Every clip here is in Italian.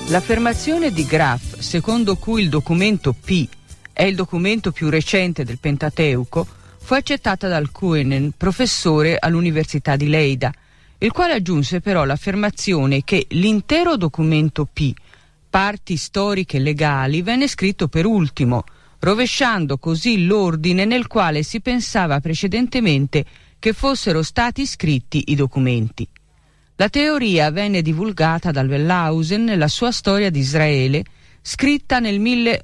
L'affermazione di Graff, secondo cui il documento P è il documento più recente del Pentateuco, fu accettata dal Kuenen, professore all'Università di Leida, il quale aggiunse però l'affermazione che l'intero documento P, parti storiche e legali, venne scritto per ultimo, rovesciando così l'ordine nel quale si pensava precedentemente che fossero stati scritti i documenti. La teoria venne divulgata dal Wellhausen nella sua Storia di Israele, scritta nel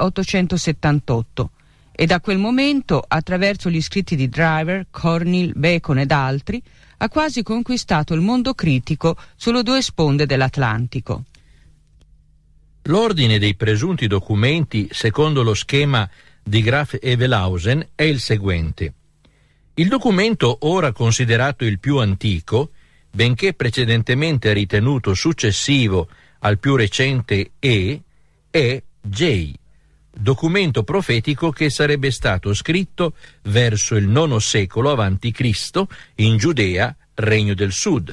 1878, e da quel momento, attraverso gli scritti di Driver, Cornell, Bacon ed altri, ha quasi conquistato il mondo critico sulle due sponde dell'Atlantico. L'ordine dei presunti documenti, secondo lo schema di Graff e Wellhausen, è il seguente. Il documento ora considerato il più antico, benché precedentemente ritenuto successivo al più recente è J, documento profetico che sarebbe stato scritto verso il IX secolo a.C. in Giudea, Regno del Sud.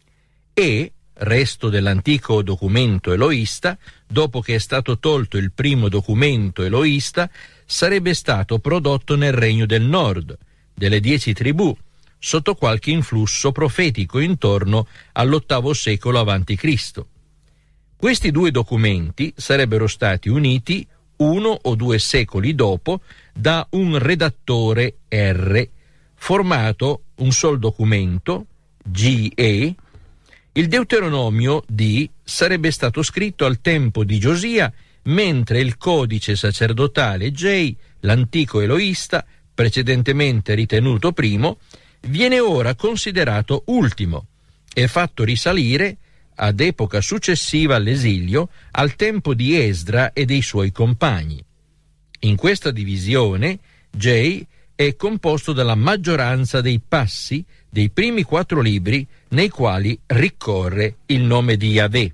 E, resto dell'antico documento eloista, dopo che è stato tolto il primo documento eloista, sarebbe stato prodotto nel Regno del Nord, delle 10 tribù, sotto qualche influsso profetico intorno all'VIII secolo a.C. Questi due documenti sarebbero stati uniti 1 o 2 secoli dopo da un redattore R, formato un sol documento, G.E. Il Deuteronomio D sarebbe stato scritto al tempo di Giosia, mentre il codice sacerdotale J, l'antico eloista, precedentemente ritenuto primo, viene ora considerato ultimo e fatto risalire ad epoca successiva all'esilio, al tempo di Esdra e dei suoi compagni. In questa divisione, J è composto dalla maggioranza dei passi dei primi 4 libri nei quali ricorre il nome di Yahweh.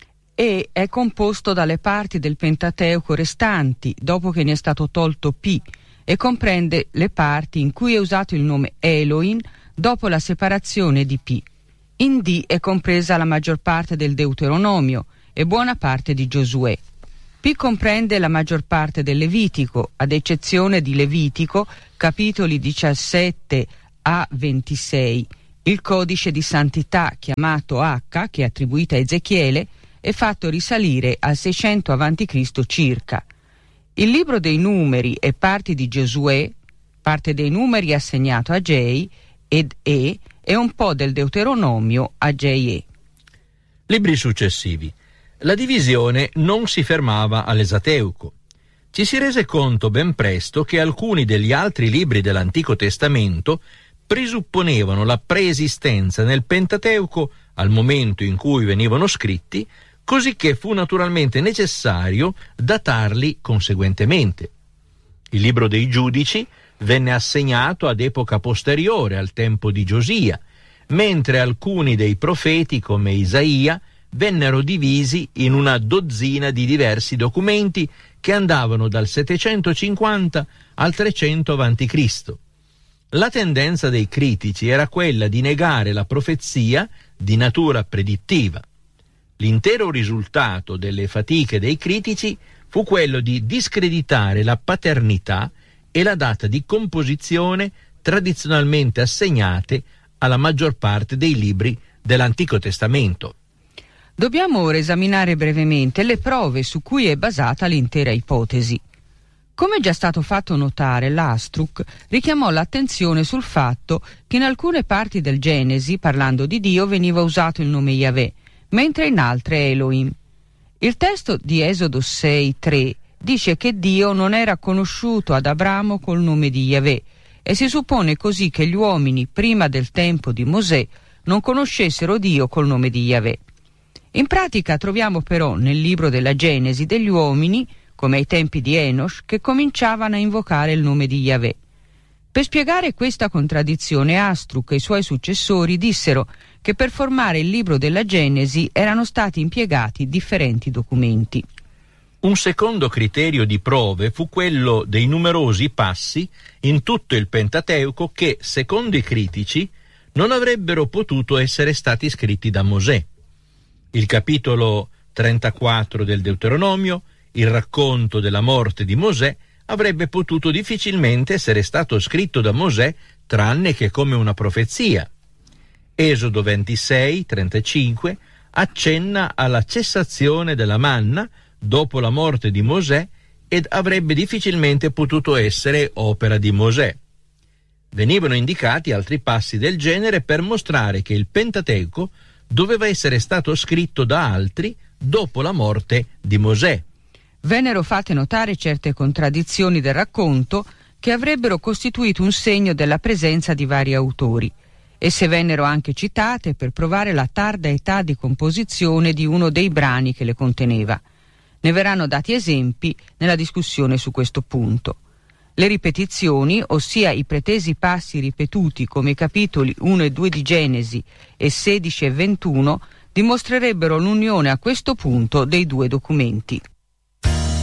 E è composto dalle parti del Pentateuco restanti, dopo che ne è stato tolto P, e comprende le parti in cui è usato il nome Elohim dopo la separazione di P. In D è compresa la maggior parte del Deuteronomio e buona parte di Giosuè. P comprende la maggior parte del Levitico, ad eccezione di Levitico, capitoli 17 a 26. Il codice di santità, chiamato H, che è attribuito a Ezechiele, è fatto risalire al 600 a.C. circa. Il libro dei numeri e parti di Giosuè, parte dei numeri assegnato a J ed E, e un po' del Deuteronomio a J.E. Libri successivi. La divisione non si fermava all'Esateuco. Ci si rese conto ben presto che alcuni degli altri libri dell'Antico Testamento presupponevano la preesistenza nel Pentateuco al momento in cui venivano scritti, cosicché fu naturalmente necessario datarli conseguentemente. Il libro dei Giudici venne assegnato ad epoca posteriore al tempo di Giosia, mentre alcuni dei profeti, come Isaia, vennero divisi in una dozzina di diversi documenti che andavano dal 750 al 300 a.C. La tendenza dei critici era quella di negare la profezia di natura predittiva. L'intero risultato delle fatiche dei critici fu quello di discreditare la paternità e la data di composizione tradizionalmente assegnate alla maggior parte dei libri dell'Antico Testamento. Dobbiamo ora esaminare brevemente le prove su cui è basata l'intera ipotesi. Come è già stato fatto notare, l'Astruc richiamò l'attenzione sul fatto che in alcune parti del Genesi, parlando di Dio, veniva usato il nome Yahweh, mentre in altre Elohim. Il testo di Esodo 6:3 dice che Dio non era conosciuto ad Abramo col nome di Yahweh, e si suppone così che gli uomini prima del tempo di Mosè non conoscessero Dio col nome di Yahweh. In pratica troviamo però nel libro della Genesi degli uomini, come ai tempi di Enosh, che cominciavano a invocare il nome di Yahweh. Per spiegare questa contraddizione, Astruc e i suoi successori dissero che per formare il libro della Genesi erano stati impiegati differenti documenti. Un secondo criterio di prove fu quello dei numerosi passi in tutto il Pentateuco che, secondo i critici, non avrebbero potuto essere stati scritti da Mosè. Il capitolo 34 del Deuteronomio, il racconto della morte di Mosè avrebbe potuto difficilmente essere stato scritto da Mosè tranne che come una profezia. Esodo 26, 35 accenna alla cessazione della manna dopo la morte di Mosè ed avrebbe difficilmente potuto essere opera di Mosè. Venivano indicati altri passi del genere per mostrare che il Pentateuco doveva essere stato scritto da altri dopo la morte di Mosè. Vennero fatte notare certe contraddizioni del racconto che avrebbero costituito un segno della presenza di vari autori. Esse vennero anche citate per provare la tarda età di composizione di uno dei brani che le conteneva. Ne verranno dati esempi nella discussione su questo punto. Le ripetizioni, ossia i pretesi passi ripetuti come i capitoli 1 e 2 di Genesi e 16 e 21, dimostrerebbero l'unione a questo punto dei due documenti.